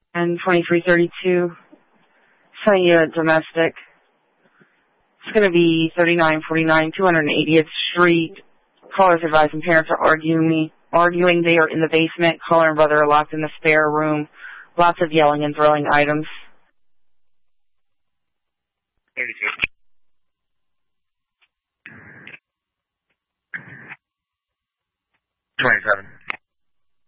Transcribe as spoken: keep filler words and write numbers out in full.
And twenty-three thirty-two, sending you a domestic. It's going to be thirty-nine forty-nine, two hundred eightieth Street. Callers advising parents are arguing me, arguing they are in the basement. Caller and brother are locked in the spare room. Lots of yelling and throwing items. thirty-two. twenty-seven.